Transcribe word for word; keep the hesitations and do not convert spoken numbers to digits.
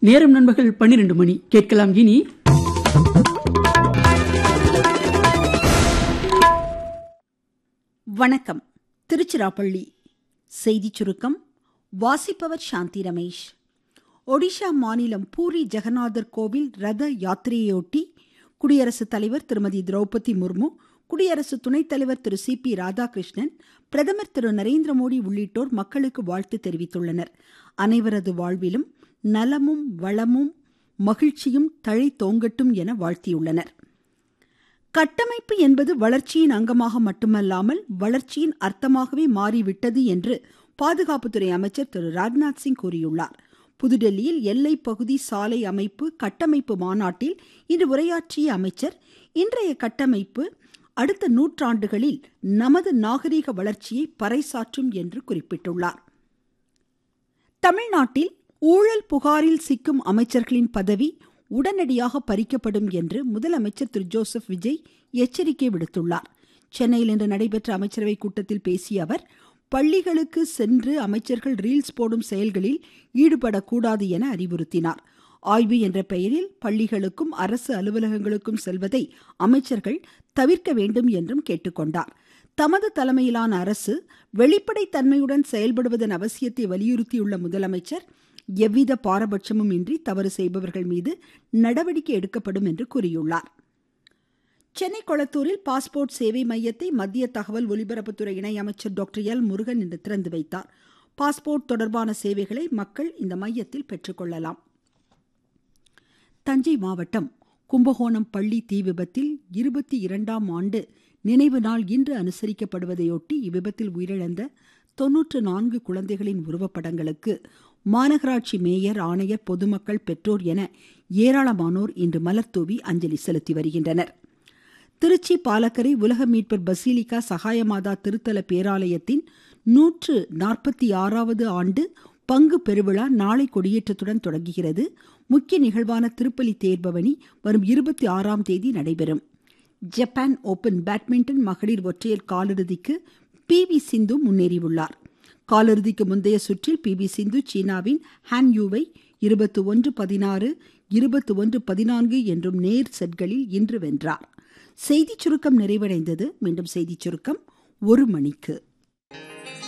நேரம் நண்பர்கள் பன்னிரண்டு மணி. கேட்கலாம் இனி வணக்கம். திருச்சிராப்பள்ளி செய்திச் சுருக்கம் வாசிப்பவர் சாந்தி ரமேஷ். ஒடிஷா மாநிலம் பூரி ஜெகநாதர் கோவில் ரத யாத்திரையொட்டி குடியரசுத் தலைவர் திருமதி திரௌபதி முர்மு, குடியரசு துணைத் தலைவர் திரு சி பி ராதாகிருஷ்ணன், பிரதமர் திரு நரேந்திர மோடி உள்ளிட்டோர் மக்களுக்கு வாழ்த்து தெரிவித்துள்ளனர். அனைவரது வாழ்விலும் நலமும் வளமும் மகிழ்ச்சியும் தழை தோங்கட்டும் என வாழ்த்தியுள்ளனர். கட்டமைப்பு என்பது வளர்ச்சியின் அங்கமாக மட்டுமல்லாமல் வளர்ச்சியின் அர்த்தமாகவே மாறிவிட்டது என்று பாதுகாப்புத்துறை அமைச்சர் திரு ராஜ்நாத் சிங் கூறியுள்ளார். புதுடெல்லியில் எல்லை பகுதி சாலை அமைப்பு கட்டமைப்பு மாநாட்டில் இன்று உரையாற்றிய அமைச்சர், இன்றைய கட்டமைப்பு அடுத்த நூற்றாண்டுகளில் நமது நாகரிக வளர்ச்சியை பறைசாற்றும் என்று குறிப்பிட்டுள்ளார். தமிழ்நாட்டில் ஊழல் புகாரில் சிக்கும் அமைச்சர்களின் பதவி உடனடியாக பறிக்கப்படும் என்று முதலமைச்சர் திரு ஜோசப் விஜய் எச்சரிக்கை விடுத்துள்ளார். சென்னையில் இன்று நடைபெற்ற அமைச்சரவை கூட்டத்தில் பேசிய அவர், பள்ளிகளுக்கு சென்று அமைச்சர்கள் ரீல்ஸ் போடும் செயல்களில் ஈடுபடக்கூடாது என அறிவுறுத்தினார். ஆய்வு என்ற பெயரில் பள்ளிகளுக்கும் அரசு அலுவலகங்களுக்கும் செல்வதை அமைச்சர்கள் தவிர்க்க வேண்டும் என்றும் கேட்டுக்கொண்டார். தமது தலைமையிலான அரசு வெளிப்படைத்தன்மையுடன் செயல்படுவதன் அவசியத்தை வலியுறுத்தியுள்ள முதலமைச்சர், எவ்வித பாரபட்சமும் இன்றி தவறு செய்பவர்கள் மீது நடவடிக்கை எடுக்கப்படும் என்று கூறியுள்ளார். சென்னை கொளத்தூரில் பாஸ்போர்ட் சேவை மையத்தை மத்திய தகவல் ஒலிபரப்புத்துறை இணையமைச்சர் டாக்டர் எல் முருகன் இன்று திறந்து வைத்தார். பாஸ்போர்ட் தொடர்பான சேவைகளை மக்கள் இந்த மையத்தில் பெற்றுக்கொள்ளலாம். தஞ்சை மாவட்டம் கும்பகோணம் பள்ளி தீ விபத்தில் இருபத்தி இரண்டாம் ஆண்டு நினைவு நாள் இன்று அனுசரிக்கப்படுவதையொட்டி இவ்விபத்தில் உயிரிழந்த தொன்னூற்று நான்கு குழந்தைகளின் உருவப்படங்களுக்கு மாநகராட்சி மேயர், ஆணையர், பொதுமக்கள், பெற்றோர் என ஏராளமானோர் இன்று மலர்தூவி அஞ்சலி செலுத்தி வருகின்றனர். திருச்சி பாலக்கரை உலக மீட்பர் பசிலிகா சகாயமாதா திருத்தல பேராலயத்தின் நூற்று நாற்பத்தி ஆறாவது ஆண்டு பங்கு பெருவிழா நாளை கொடியேற்றத்துடன் தொடங்குகிறது. முக்கிய நிகழ்வான திருப்பலி தேர்பவனி வரும் இருபத்தி ஆறாம் தேதி நடைபெறும். ஜப்பான் ஓபன் பேட்மிண்டன் மகளிர் ஒற்றையர் காலிறுதிக்கு பி வி சிந்து முன்னேறியுள்ளார். காலிறுதிக்கு முந்தைய சுற்றில் பி வி சிந்து சீனாவின் ஹான் யூவை இருபத்தி ஒன்று பதினாறு, இருபத்தி ஒன்று பதினான்கு என்றும் நேர் செட்களில் இன்று வென்றார். செய்திச் சுருக்கம் நிறைவடைந்தது. மீண்டும் செய்திச் சுருக்கம் ஒரு மணிக்கு.